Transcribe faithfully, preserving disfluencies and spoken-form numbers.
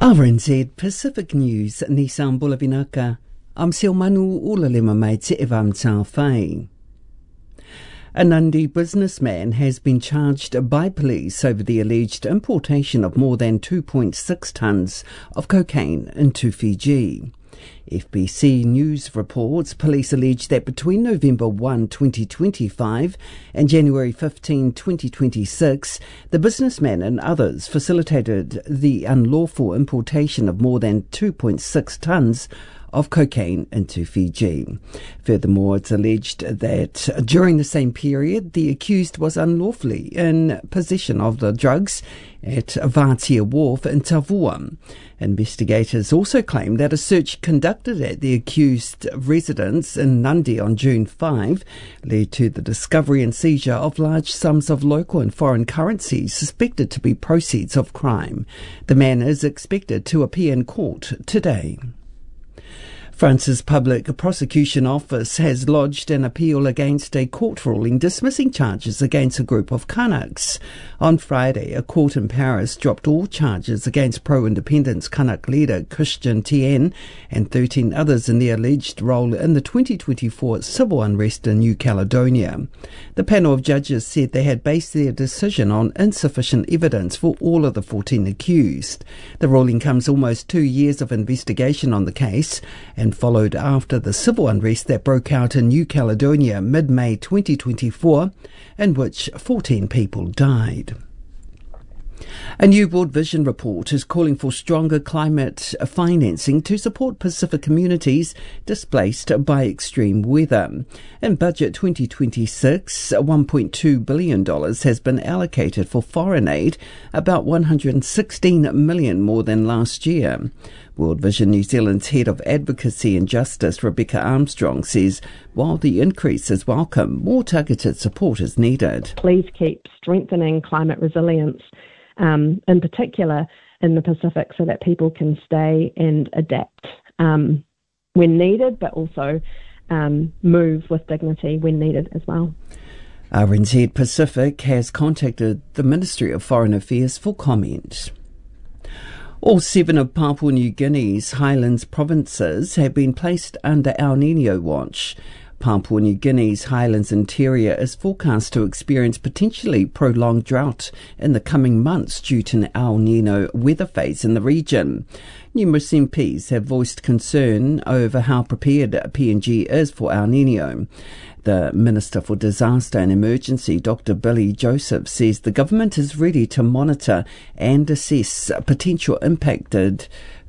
R N Z Pacific News, Nissan Bulavinaka. Am Silmanu Ulalima mai te evam tā whai. A Nandi businessman has been charged by police over the alleged importation of more than two point six tonnes of cocaine into Fiji. F B C News reports police allege that between November first, twenty twenty-five and January fifteenth, twenty twenty-six, the businessman and others facilitated the unlawful importation of more than two point six tonnes of cocaine into Fiji. Furthermore, it's alleged that during the same period, the accused was unlawfully in possession of the drugs at Vatia Wharf in Tavua. Investigators also claim that a search conducted at the accused residence in Nandi on June fifth led to the discovery and seizure of large sums of local and foreign currency suspected to be proceeds of crime. The man is expected to appear in court today. France's Public Prosecution Office has lodged an appeal against a court ruling dismissing charges against a group of Kanaks. On Friday, a court in Paris dropped all charges against pro-independence Kanak leader Christian Tien and thirteen others in their alleged role in the twenty twenty-four civil unrest in New Caledonia. The panel of judges said they had based their decision on insufficient evidence for all of the fourteen accused. The ruling comes almost two years of investigation on the case and followed after the civil unrest that broke out in New Caledonia mid-May twenty twenty-four, in which fourteen people died. A new World Vision report is calling for stronger climate financing to support Pacific communities displaced by extreme weather. In Budget twenty twenty-six, one point two billion dollars has been allocated for foreign aid, about one hundred sixteen million dollars more than last year. World Vision New Zealand's Head of Advocacy and Justice, Rebecca Armstrong, says while the increase is welcome, more targeted support is needed. Please keep strengthening climate resilience, um, in particular in the Pacific, so that people can stay and adapt um, when needed, but also um, move with dignity when needed as well. R N Z Pacific has contacted the Ministry of Foreign Affairs for comment. All seven of Papua New Guinea's Highlands provinces have been placed under El Niño watch. Papua New Guinea's Highlands interior is forecast to experience potentially prolonged drought in the coming months due to an El Niño weather phase in the region. Numerous M Ps have voiced concern over how prepared P N G is for El Niño. The Minister for Disaster and Emergency, Doctor Billy Joseph, says the government is ready to monitor and assess potential impacted